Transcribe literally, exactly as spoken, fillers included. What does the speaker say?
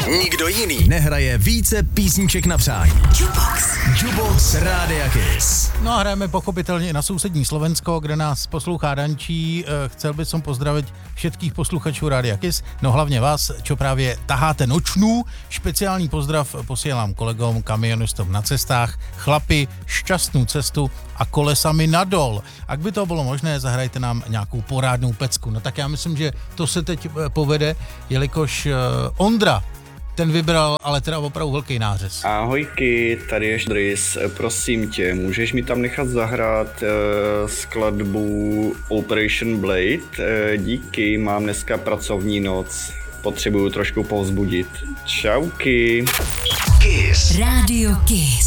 Nikdo jiný nehraje více písniček na přání. Jukebox. Jukebox Rádia Kiss. No a hrajeme pochopitelně i na sousední Slovensko, kde nás poslouchá Dančí. Chcel bych som pozdraviť všetkých posluchačů Rádia Kiss, no hlavně vás, čo právě taháte nočnú. Špeciální pozdrav posielam kolegom, kamionistom na cestách. Chlapi, šťastnou cestu a kolesami nadol. Ak by to bylo možné, zahrajte nám nějakou porádnou pecku. No tak já myslím, že to se teď povede, jelikož Ondra ten vybral, ale teda opravdu velký nářez. Ahojky, tady je Šdrys. Prosím tě, můžeš mi tam nechat zahrát uh, skladbu Operation Blade? Uh, díky, mám dneska pracovní noc. Potřebuju trošku povzbudit. Čauky. Kiss. Radio Kiss.